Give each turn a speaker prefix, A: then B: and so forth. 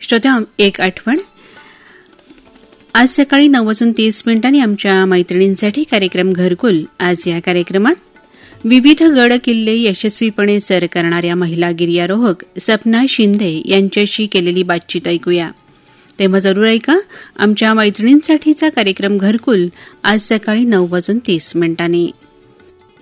A: श्रोत्या, एक आठवण. आज सकाळी 9:30 आमच्या मैत्रिणींसाठी कार्यक्रम घरकुल. आज या कार्यक्रमात विविध गड किल्ले यशस्वीपणे सर करणाऱ्या महिला गिर्यारोहक सपना शिंदे यांच्याशी केलेली बातचीत ऐकूया. तेव्हा जरूर ऐका आमच्या मैत्रिणींसाठीचा कार्यक्रम घरकुल आज सकाळी 9:30.